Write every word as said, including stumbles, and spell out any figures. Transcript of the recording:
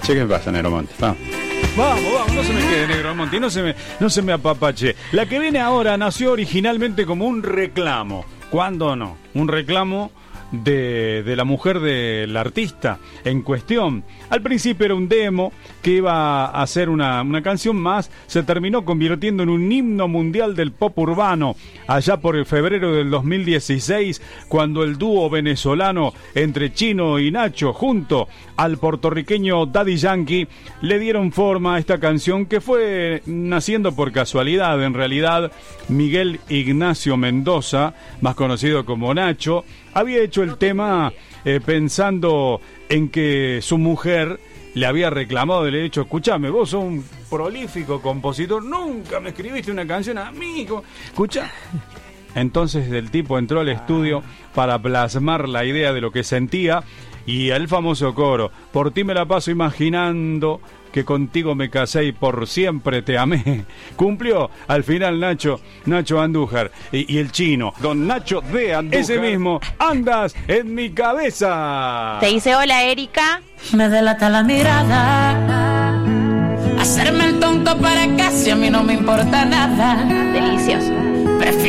apapache. ¿Qué pasa, Negromonte? Vamos. Vamos, vamos, no se me quede, Negromonte, no se me, no se me apapache. La que viene ahora nació originalmente como un reclamo. ¿Cuándo no? Un reclamo de, de la mujer del artista en cuestión. Al principio era un demo que iba a ser una, una canción más, se terminó convirtiendo en un himno mundial del pop urbano, allá por el febrero del dos mil dieciséis, cuando el dúo venezolano entre Chino y Nacho, junto al puertorriqueño Daddy Yankee, le dieron forma a esta canción que fue naciendo por casualidad. En realidad, Miguel Ignacio Mendoza, más conocido como Nacho, había hecho el tema eh, pensando en que su mujer le había reclamado, le había dicho: escuchame, vos sos un prolífico compositor, nunca me escribiste una canción a mí, escucha. Entonces el tipo entró al estudio para plasmar la idea de lo que sentía, y el famoso coro: por ti me la paso imaginando que contigo me casé y por siempre te amé. Cumplió al final Nacho, Nacho Andújar y, y el chino, don Nacho de Andújar. Ese mismo, andas en mi cabeza. Te dice hola, Erika. Me delata la mirada, hacerme el tonto para casi a mí no me importa nada. Delicioso.